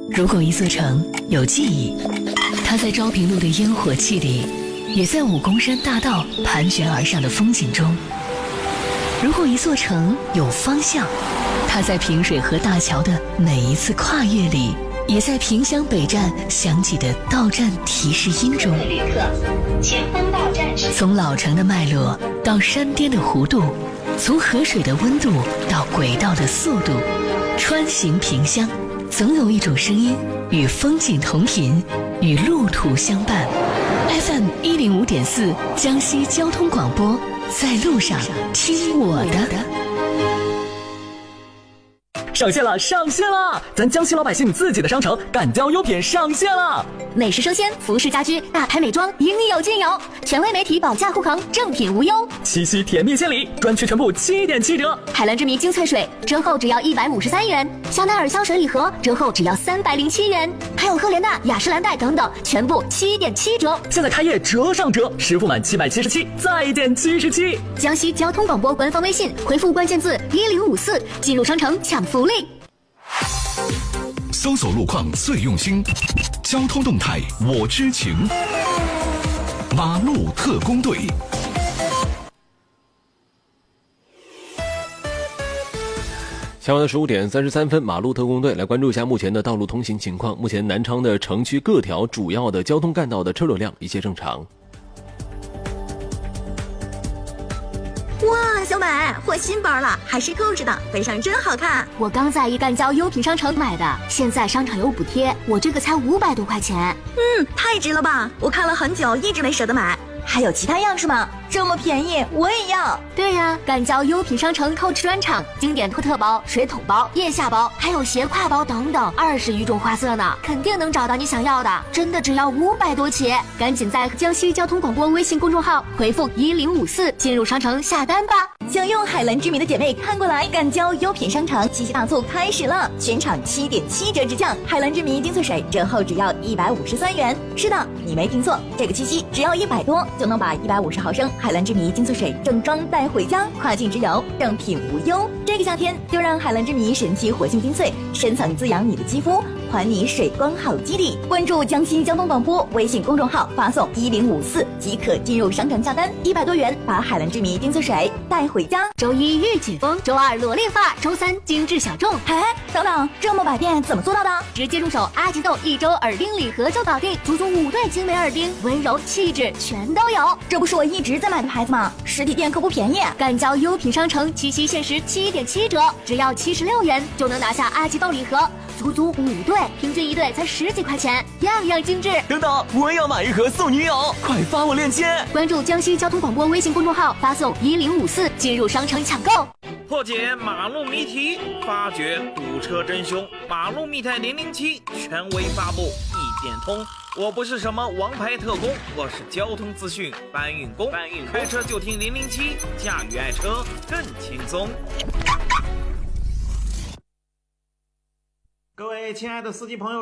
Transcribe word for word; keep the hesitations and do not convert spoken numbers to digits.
如果一座城有记忆，它在昭平路的烟火气里，也在武功山大道盘旋而上的风景中。如果一座城有方向，它在平水河大桥的每一次跨越里，也在萍乡北站响起的到站提示音中。 旅客，前方到站是。 从老城的脉络到山巅的弧度，从河水的温度到轨道的速度，穿行萍乡，总有一种声音与风景同频，与路途相伴。F M 一零五点四，江西交通广播，在路上听我的。 上线了，上线了！咱江西老百姓自己的商城敢交优品上线了， 美食生鲜、服饰家居、大牌美妆，应有尽有。权威媒体保价护航，正品无忧。 七夕甜蜜献礼，专区全部七点七折。 海蓝之谜精粹水折后只要一百五十三元，香奈儿香水礼盒折后只要三百零七元，还有赫莲娜、雅诗兰黛等等，全部七点七折。 现在开业折上折，实付满七百七十七，再减七十七。 江西交通广播官方微信回复关键字一零五四，进入商城抢福利。 搜索路况最用心，交通动态我知情。马路特工队。 下午的十五点三十三分，马路特工队来关注一下目前的道路通行情况。目前南昌的城区各条主要的交通干道的车流量一切正常。 哇，小美，换新包了，还是购置的，背上真好看。 我刚在一干交优品商城买的，现在商场有补贴，我这个才五百多块钱。 嗯，太值了吧！我看了很久，一直没舍得买。还有其他样式吗？这么便宜，我也要。 对呀，干交优品商城购置专场，经典托特包、水桶包、腋下包，还有斜挎包等等，二十余种花色呢，肯定能找到你想要的。真的只要五百多起，赶紧在江西交通广播微信公众号回复一零五四进入商城下单吧。 想用海蓝之谜的姐妹看过来，干交优品商城七夕大促开始了，全场七点七折直降，海蓝之谜精粹水折后只要一百五十三元。是的，你没听错，这个七夕只要一百多就能把一百五十毫升海蓝之谜精粹水正装带回家，跨境直邮，正品无忧。这个夏天就让海蓝之谜神奇活性精粹深层滋养你的肌肤，还你水光好基底。关注江西交通广播微信公众号，发送一零五四即可进入商城下单，一百多元把海蓝之谜精粹水带回家。 周一御姐风，周二萝莉发，周三精致小众。 哎，等等，这么百变怎么做到的？ 直接入手阿吉豆一周耳钉礼盒就搞定，足足五对精美耳钉，温柔气质全都有。 这不是我一直在买的牌子吗？实体店可不便宜。 干交优品商城七夕限时七点七折，只要七十六元就能拿下阿吉豆礼盒，足足五对，平均一对才十几块钱，样样精致。 等等，我也要买一盒送女友，快发我链接。 关注江西交通广播微信公众号，发送一零五四进入商城抢购。 破解马路谜题，发掘堵车真凶。马路密探零零七权威发布，一点通。我不是什么王牌特工，我是交通资讯搬运工。搬运开车就听零零七，驾驭爱车更轻松。各位亲爱的司机朋友。